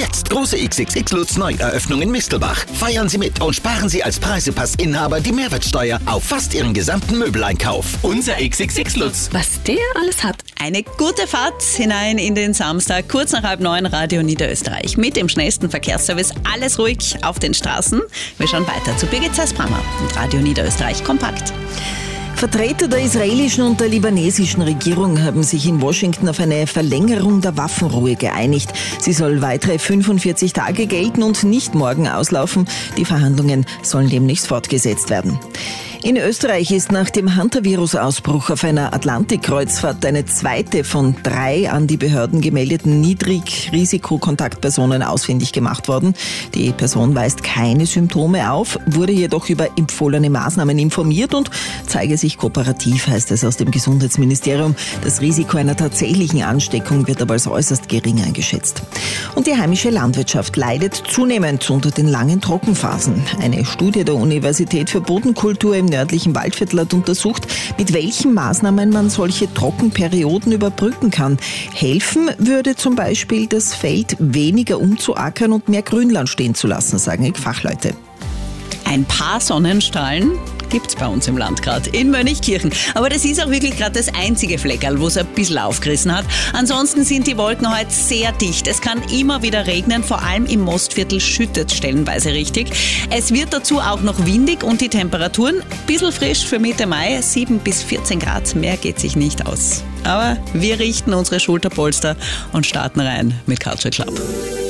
Jetzt große XXX Lutz-Neueröffnung in Mistelbach. Feiern Sie mit und sparen Sie als Preisepassinhaber die Mehrwertsteuer auf fast Ihren gesamten Möbeleinkauf. Unser XXX Lutz. Was der alles hat. Eine gute Fahrt hinein in den Samstag, kurz nach 8:30, Radio Niederösterreich. Mit dem schnellsten Verkehrsservice, alles ruhig auf den Straßen. Wir schauen weiter zu Birgit Zeisbrammer und Radio Niederösterreich kompakt. Vertreter der israelischen und der libanesischen Regierung haben sich in Washington auf eine Verlängerung der Waffenruhe geeinigt. Sie soll weitere 45 Tage gelten und nicht morgen auslaufen. Die Verhandlungen sollen demnächst fortgesetzt werden. In Österreich ist nach dem Hantavirus-Ausbruch auf einer Atlantikkreuzfahrt eine zweite von 3 an die Behörden gemeldeten Niedrigrisikokontaktpersonen ausfindig gemacht worden. Die Person weist keine Symptome auf, wurde jedoch über empfohlene Maßnahmen informiert und zeige sich kooperativ, heißt es aus dem Gesundheitsministerium. Das Risiko einer tatsächlichen Ansteckung wird aber als äußerst gering eingeschätzt. Und die heimische Landwirtschaft leidet zunehmend unter den langen Trockenphasen. Eine Studie der Universität für Bodenkultur im nördlichen Waldviertel hat untersucht, mit welchen Maßnahmen man solche Trockenperioden überbrücken kann. Helfen würde zum Beispiel, das Feld weniger umzuackern und mehr Grünland stehen zu lassen, sagen Fachleute. Ein paar Sonnenstrahlen gibt's bei uns im Land gerade, in Mönchkirchen. Aber das ist auch wirklich gerade das einzige Fleckerl, wo es ein bisschen aufgerissen hat. Ansonsten sind die Wolken heute sehr dicht. Es kann immer wieder regnen, vor allem im Mostviertel schüttet stellenweise richtig. Es wird dazu auch noch windig und die Temperaturen ein bisschen frisch für Mitte Mai, 7 bis 14 Grad, mehr geht sich nicht aus. Aber wir richten unsere Schulterpolster und starten rein mit Culture Club.